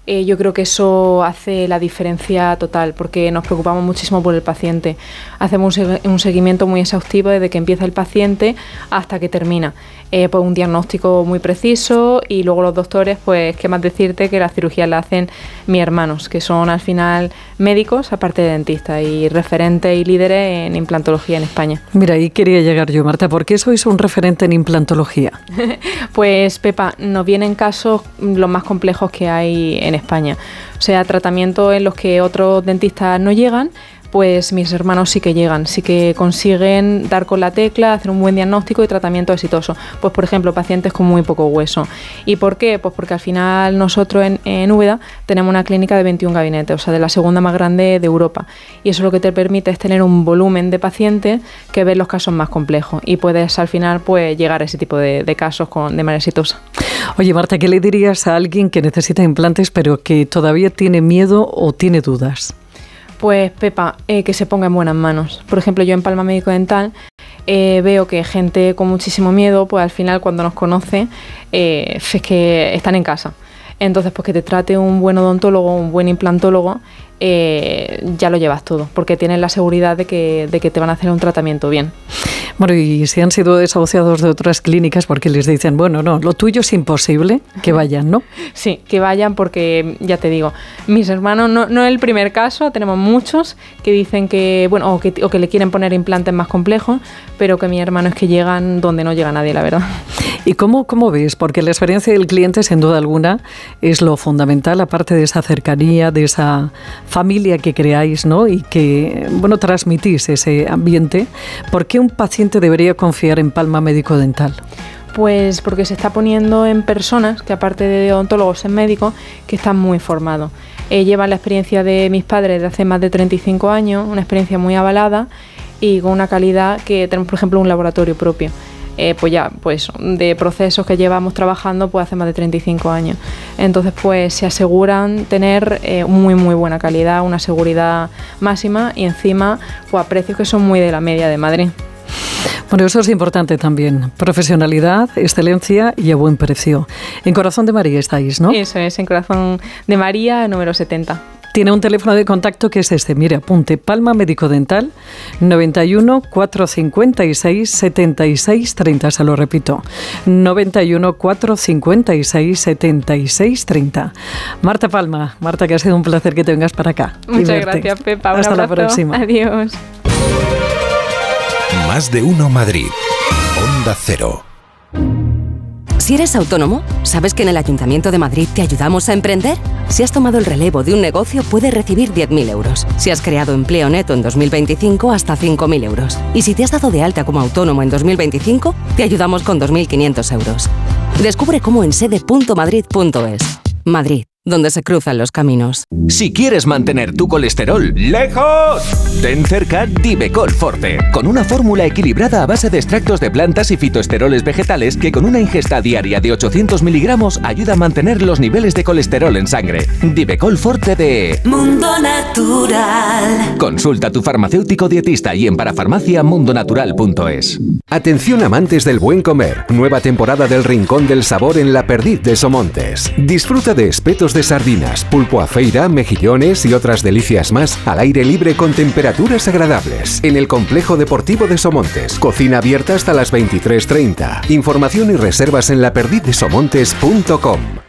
yo creo que eso hace la diferencia total, porque nos preocupamos muchísimo por el paciente. Hacemos un seguimiento muy exhaustivo desde que empieza el paciente hasta que termina. Pues un diagnóstico muy preciso, y luego los doctores, pues qué más decirte que la cirugía la hacen mis hermanos, que son al final médicos, aparte de dentistas, y referentes y líderes en implantología en España. Mira, ahí quería llegar yo, Marta. ¿Por qué sois un referente en implantología? Pues, Pepa, nos vienen casos los más complejos que hay en España. O sea, tratamientos en los que otros dentistas no llegan, pues mis hermanos sí que llegan, sí que consiguen dar con la tecla, hacer un buen diagnóstico y tratamiento exitoso. Pues, por ejemplo, pacientes con muy poco hueso. ¿Y por qué? Pues porque al final nosotros en Úbeda tenemos una clínica de 21 gabinetes, o sea, de la segunda más grande de Europa. Y eso lo que te permite es tener un volumen de pacientes que ven los casos más complejos, y puedes al final pues llegar a ese tipo de casos de manera exitosa. Oye, Marta, ¿qué le dirías a alguien que necesita implantes pero que todavía tiene miedo o tiene dudas? Pues, Pepa, que se ponga en buenas manos. Por ejemplo, yo en Palma Médico Dental veo que gente con muchísimo miedo, pues al final cuando nos conoce, es que están en casa. Entonces, pues que te trate un buen odontólogo, un buen implantólogo, ya lo llevas todo, porque tienes la seguridad de que te van a hacer un tratamiento bien. Bueno, y si han sido desahuciados de otras clínicas porque les dicen, bueno, no, lo tuyo es imposible, que vayan, ¿no? Sí, que vayan, porque ya te digo, mis hermanos, no es el primer caso, tenemos muchos que dicen que, bueno, o que le quieren poner implantes más complejos, pero que mis hermanos es que llegan donde no llega nadie, la verdad. ¿Y cómo ves? Porque la experiencia del cliente, sin duda alguna, es lo fundamental, aparte de esa cercanía, de esa familia que creáis, ¿no? Y que, bueno, transmitís ese ambiente. ¿Por qué un paciente debería confiar en Palma Médico Dental? Pues porque se está poniendo en personas que, aparte de odontólogos, en médicos, que están muy formados. Llevan la experiencia de mis padres de hace más de 35 años, una experiencia muy avalada y con una calidad que tenemos, por ejemplo, un laboratorio propio. Pues de procesos que llevamos trabajando pues hace más de 35 años. Entonces, pues se aseguran tener muy buena calidad, una seguridad máxima, y encima pues a precios que son muy de la media de Madrid. Bueno, eso es importante también. Profesionalidad, excelencia y a buen precio. En Corazón de María estáis, ¿no? Eso es, en Corazón de María, número 70. Tiene un teléfono de contacto que es este, mire, apunte, Palma Médico Dental, 91 456 76 30, se lo repito, 91 456 76 30. Marta Palma, Marta, que ha sido un placer que te vengas para acá. Muchas gracias, Pepa. Hasta la próxima. Adiós. Más de uno Madrid. Onda Cero. Si eres autónomo, ¿sabes que en el Ayuntamiento de Madrid te ayudamos a emprender? Si has tomado el relevo de un negocio, puedes recibir 10.000 euros. Si has creado empleo neto en 2025, hasta 5.000 euros. Y si te has dado de alta como autónomo en 2025, te ayudamos con 2.500 euros. Descubre cómo en sede.madrid.es. Madrid, donde se cruzan los caminos. Si quieres mantener tu colesterol lejos, ten cerca Divecol Forte, con una fórmula equilibrada a base de extractos de plantas y fitoesteroles vegetales que con una ingesta diaria de 800 miligramos ayuda a mantener los niveles de colesterol en sangre. Divecol Forte de Mundo Natural. Consulta a tu farmacéutico dietista y en parafarmaciamundonatural.es. Atención amantes del buen comer, nueva temporada del Rincón del Sabor en La Perdiz de Somontes. Disfruta de espetos de sardinas, pulpo a feira, mejillones y otras delicias más al aire libre con temperaturas agradables. En el Complejo Deportivo de Somontes, cocina abierta hasta las 23:30. Información y reservas en laperdizdesomontes.com.